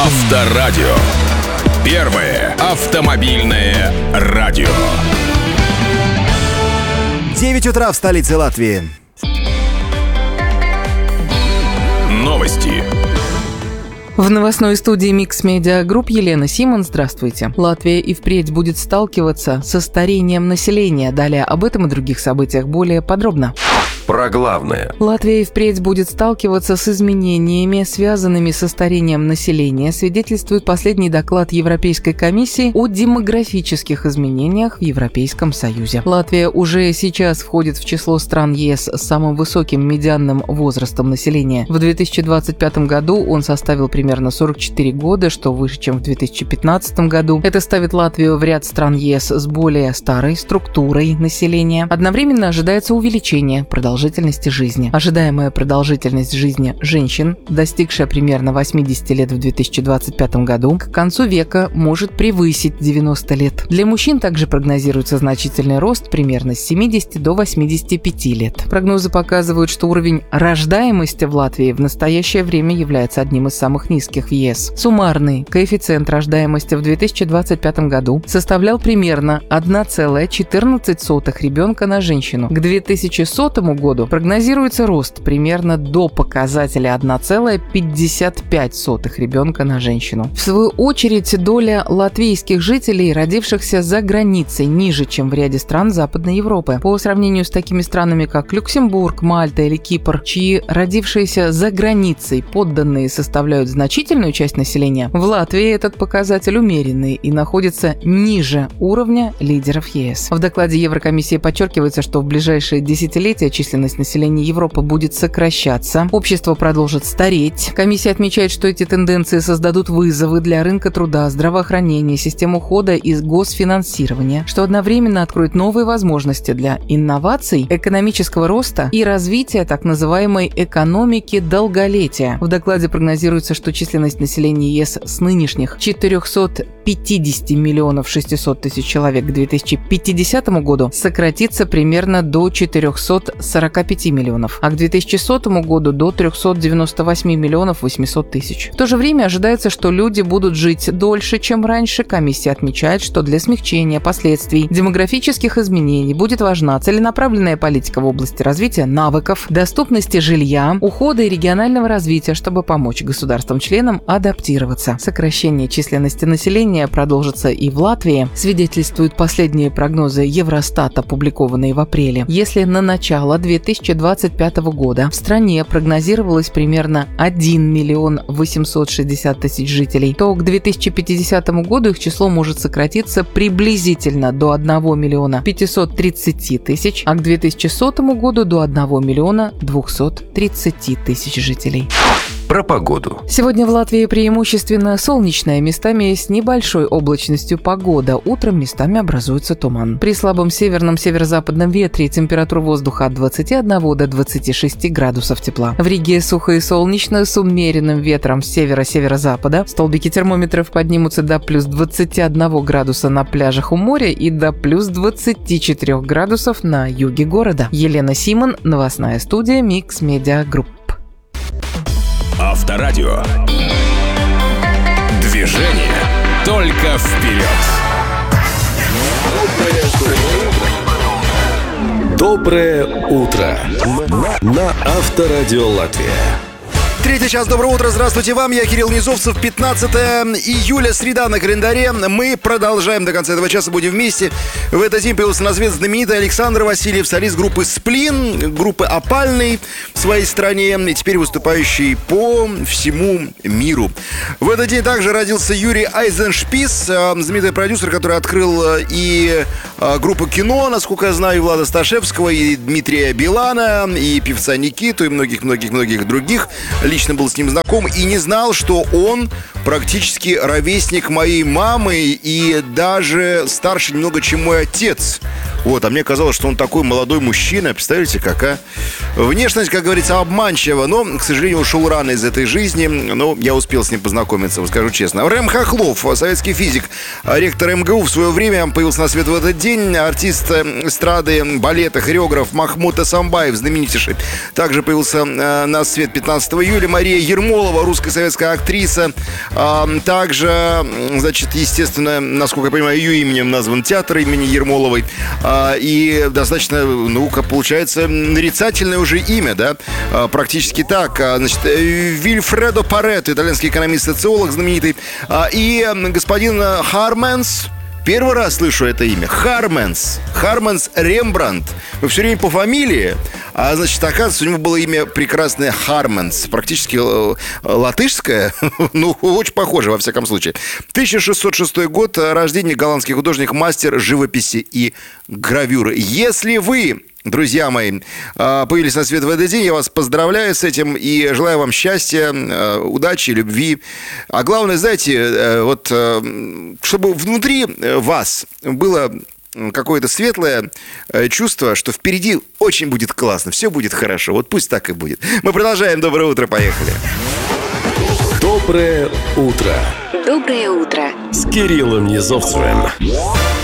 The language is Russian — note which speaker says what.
Speaker 1: Авторадио. Первое автомобильное радио.
Speaker 2: 9 утра в столице Латвии.
Speaker 1: Новости.
Speaker 3: В новостной студии Mix Media Group Елена Симон. Здравствуйте. Латвия и впредь будет сталкиваться со старением населения. Далее об этом и других событиях более подробно.
Speaker 4: Про главное.
Speaker 3: Латвия и впредь будет сталкиваться с изменениями, связанными со старением населения, свидетельствует последний доклад Европейской комиссии о демографических изменениях в Европейском Союзе. Латвия уже сейчас входит в число стран ЕС с самым высоким медианным возрастом населения. В 2025 году он составил примерно 44 года, что выше, чем в 2015 году. Это ставит Латвию в ряд стран ЕС с более старой структурой населения. Одновременно ожидается увеличение продолжительности жизни. Ожидаемая продолжительность жизни женщин, достигшая примерно 80 лет в 2025 году, к концу века может превысить 90 лет. Для мужчин также прогнозируется значительный рост примерно с 70 до 85 лет. Прогнозы показывают, что уровень рождаемости в Латвии в настоящее время является одним из самых низких в ЕС. Суммарный коэффициент рождаемости в 2025 году составлял примерно 1,14 ребенка на женщину. К 2100 году прогнозируется рост примерно до показателя 1,55 ребенка на женщину. В свою очередь, доля латвийских жителей, родившихся за границей, ниже, чем в ряде стран Западной Европы. По сравнению с такими странами, как Люксембург, Мальта или Кипр, чьи родившиеся за границей подданные составляют значительную часть населения, в Латвии этот показатель умеренный и находится ниже уровня лидеров ЕС. В докладе Еврокомиссии подчеркивается, что в ближайшие десятилетия численность населения Европы будет сокращаться, общество продолжит стареть. Комиссия отмечает, что эти тенденции создадут вызовы для рынка труда, здравоохранения, систем ухода и госфинансирования, что одновременно откроет новые возможности для инноваций, экономического роста и развития так называемой экономики долголетия. В докладе прогнозируется, что численность населения ЕС с нынешних 450 миллионов 600 тысяч человек к 2050 году сократится примерно до 445 миллионов, а к 2100 году до 398 миллионов 800 тысяч. В то же время ожидается, что люди будут жить дольше, чем раньше. Комиссия отмечает, что для смягчения последствий демографических изменений будет важна целенаправленная политика в области развития навыков, доступности жилья, ухода и регионального развития, чтобы помочь государствам-членам адаптироваться. Сокращение численности населения продолжится и в Латвии, свидетельствуют последние прогнозы Евростата, опубликованные в апреле. Если на начало 2025 года в стране прогнозировалось примерно 1 миллион 860 тысяч жителей, то к 2050 году их число может сократиться приблизительно до 1 миллиона 530 тысяч, а к 2100 году до 1 миллиона 230 тысяч жителей.
Speaker 4: Про погоду.
Speaker 3: Сегодня в Латвии преимущественно солнечная, местами с небольшой облачностью погода. Утром местами образуется туман. При слабом северном северо-западном ветре температура воздуха от 21 до 26 градусов тепла. В Риге сухо и солнечно с умеренным ветром с севера-северо-запада. Столбики термометров поднимутся до плюс 21 градуса на пляжах у моря и до плюс 24 градусов на юге города. Елена Симон, новостная студия Mix Media Group.
Speaker 1: Авторадио. Движение только вперед. Доброе утро. На Авторадио Латвия.
Speaker 2: Третий час, доброе утро, здравствуйте вам, я Кирилл Низовцев, 15 июля, среда на календаре. Мы продолжаем до конца этого часа, будем вместе. В этот день появился на свет знаменитый Александр Васильев, солист группы «Сплин», группы «Опальный» в своей стране и теперь выступающий по всему миру. В этот день также родился Юрий Айзеншпис, знаменитый продюсер, который открыл и группу «Кино», насколько я знаю, и Влада Сташевского, и Дмитрия Билана, и певца Никиту, и многих-многих-многих других. Лично был с ним знаком и не знал, что он практически ровесник моей мамы и даже старше немного, чем мой отец. Вот, а мне казалось, что он такой молодой мужчина. Представляете, какая внешность, как говорится, обманчива. Но, к сожалению, ушел рано из этой жизни. Но я успел с ним познакомиться, скажу честно. Рэм Хохлов, советский физик, ректор МГУ, в свое время появился на свет в этот день. Артист эстрады, балета, хореограф Махмуд Асамбаев, знаменитейший, также появился на свет 15 июля. Юлия Мария Ермолова, русская советская актриса. Также, значит, естественно, насколько я понимаю, ее именем назван театр имени Ермоловой. И достаточно, как получается, нарицательное уже имя, да? Практически так. Значит, Вильфредо Паретто, итальянский экономист-социолог знаменитый. И господин Харменс. Первый раз слышу это имя. Харменс Рембрандт. Вы все время по фамилии. А значит, оказывается, у него было имя прекрасное Харменс. Практически латышское. Очень похоже, во всяком случае. 1606 год. Рождение, голландский художник, мастер живописи и гравюры. Если вы, друзья мои, появились на свет в этот день, я вас поздравляю с этим и желаю вам счастья, удачи, любви. А главное, знаете, вот чтобы внутри вас было какое-то светлое чувство, что впереди очень будет классно, все будет хорошо. Вот пусть так и будет. Мы продолжаем. Доброе утро, поехали.
Speaker 1: Доброе утро.
Speaker 5: Доброе утро.
Speaker 1: С Кириллом Низовцевым.